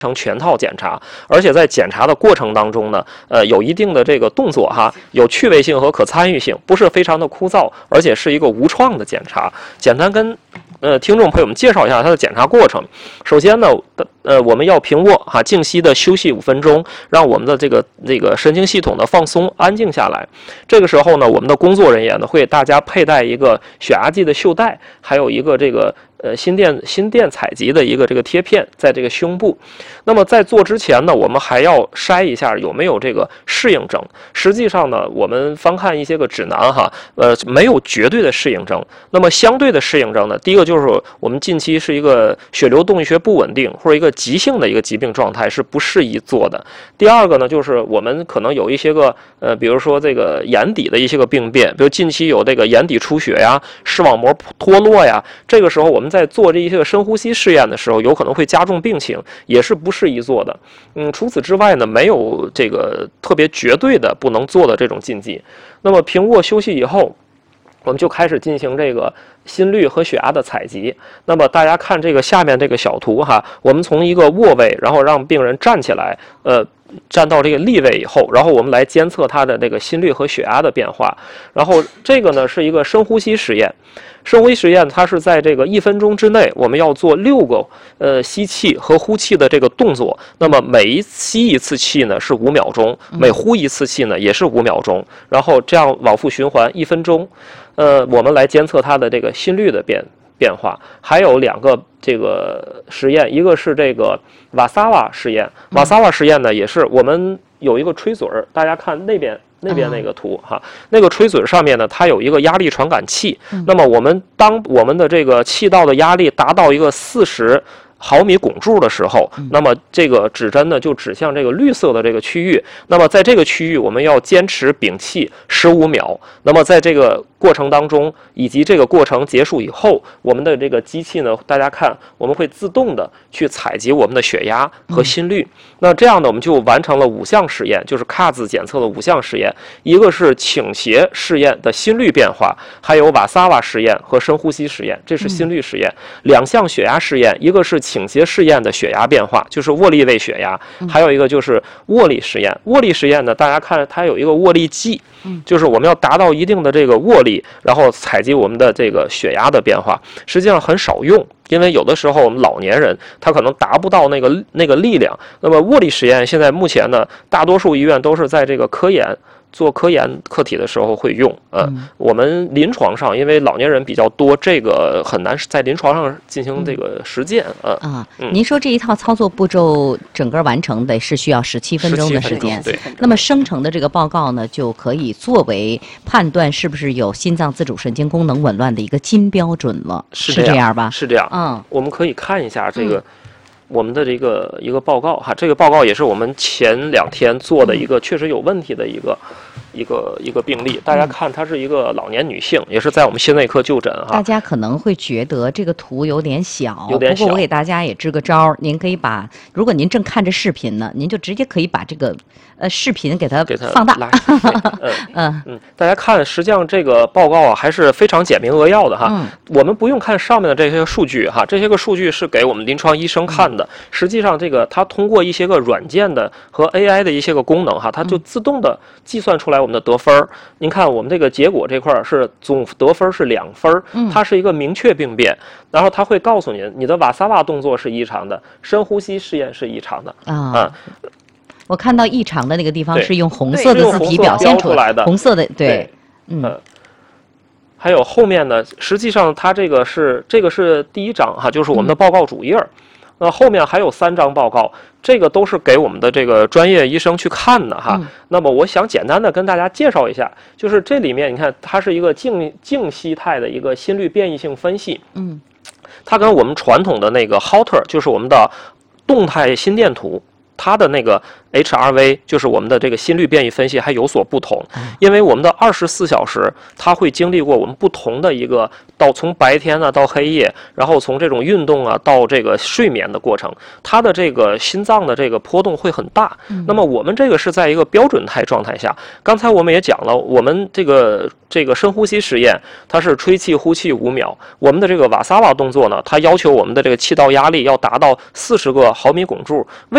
成全套检查，而且在检查的过程当中呢，有一定的这个动作哈，有趣味性和可参与性，不是非常的枯燥，而且是一个无创的检查。简单跟听众朋友们介绍一下它的检查过程。首先呢，我们要平卧哈，静息的休息5分钟，让我们的这个神经系统的放松安静下来。这个时候呢，我们的工作人员呢会给大家佩戴一个血压计的袖带，还有一个这个心电采集的一个这个贴片在这个胸部。那么在做之前呢，我们还要筛一下有没有这个适应症。实际上呢，我们翻看一些个指南哈，没有绝对的适应症。那么相对的适应症呢，第一个就是我们近期是一个血流动力学不稳定或者一个急性的一个疾病状态是不适宜做的。第二个呢，就是我们可能有一些个比如说这个眼底的一些个病变，比如近期有这个眼底出血呀、视网膜脱落呀，这个时候我们在做这一些个深呼吸试验的时候，有可能会加重病情，也是不适宜做的。除此之外呢，没有这个特别绝对的不能做的这种禁忌。那么平卧休息以后，我们就开始进行这个心率和血压的采集。那么大家看这个下面这个小图哈，我们从一个卧位，然后让病人站起来，站到这个立位以后，然后我们来监测他的这个心率和血压的变化。然后这个呢是一个深呼吸实验。深呼吸实验它是在这个1分钟之内，我们要做6个吸气和呼气的这个动作。那么每吸一次气呢是5秒钟，每呼一次气呢也是5秒钟，然后这样往复循环1分钟。我们来监测它的这个心率的变化。还有2个这个实验，一个是这个瓦萨瓦实验。瓦萨瓦实验呢也是我们有一个吹嘴儿，大家看那边那个图哈，那个吹嘴上面呢，它有一个压力传感器。那么当我们的这个气道的压力达到一个40毫米汞柱的时候，那么这个指针呢就指向这个绿色的这个区域。那么在这个区域，我们要坚持屏气15秒。那么在这个过程当中，以及这个过程结束以后，我们的这个机器呢，大家看，我们会自动的去采集我们的血压和心率。那这样呢，我们就完成了5项实验，就是 CAS 检测的5项实验。一个是倾斜试验的心率变化，还有瓦萨瓦实验和深呼吸实验，这是心率实验。2项血压试验，一个是倾斜试验的血压变化，就是握力位血压，还有一个就是握力实验。握力实验呢，大家看它有一个握力计，就是我们要达到一定的这个握力，然后采集我们的这个血压的变化。实际上很少用，因为有的时候我们老年人他可能达不到那个力量。那么握力实验现在目前呢，大多数医院都是在这个做科研课题的时候会用。我们临床上因为老年人比较多，这个很难在临床上进行这个实践。 您说这一套操作步骤整个完成的是需要17分钟的时间。 对。 那么生成的这个报告呢，就可以作为判断是不是有心脏自主神经功能紊乱的一个金标准了。是这样吧？ 是这样。我们可以看一下这个。我们的一个报告哈，这个报告也是我们前2天做的一个确实有问题的一个病例。大家看，她是一个老年女性，也是在我们心内科就诊哈。 大家可能会觉得这个图有点小， 不过我给大家也支个招，您可以如果您正看着视频呢，您就直接可以把这个视频给它放大。 大家看，实际上这个报告啊还是非常简明扼要的哈。我们不用看上面的这些数据哈，这些个数据是给我们临床医生看的。实际上，这个它通过一些个软件的和 AI 的一些个功能哈，它就自动的计算出来我们的得分。您看，我们这个结果这块是总得分是2分，它是一个明确病变，然后它会告诉您，你的瓦萨瓦动作是异常的，深呼吸试验是异常的。 我看到异常的那个地方是用红色的字体表现出来的，红色的，对。 还有后面呢，实际上它这个是第1章哈，就是我们的报告主页。后面还有3张报告，这个都是给我们的这个专业医生去看的哈。那么我想简单的跟大家介绍一下，就是这里面你看，它是一个静息态的一个心率变异性分析。它跟我们传统的那个 Holter， 就是我们的动态心电图， 它的那个 HRV 就是我们的这个心率变异分析还有所不同，因为我们的24小时它会经历过我们不同的一个从白天啊到黑夜，然后从这种运动啊到这个睡眠的过程，它的这个心脏的这个波动会很大。那么我们这个是在一个标准态状态下，刚才我们也讲了，我们这个深呼吸实验，它是吹气呼气5秒，我们的这个瓦萨瓦动作呢，它要求我们的这个气道压力要达到40个毫米汞柱。